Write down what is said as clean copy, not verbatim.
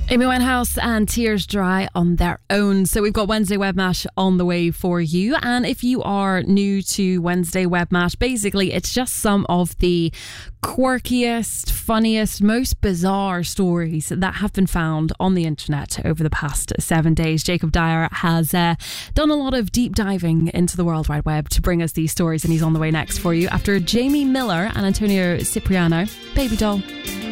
Amy Winehouse and Tears Dry on their own. So we've got Wednesday Web Mash on the way for you. And if you are new to Wednesday Web Mash, basically it's just some of the quirkiest, funniest, most bizarre stories that have been found on the internet over the past 7 days. Jacob Dyer has done a lot of deep diving into the World Wide Web to bring us these stories, and he's on the way next for you after Jamie Miller and Antonio Cipriano. Baby Doll.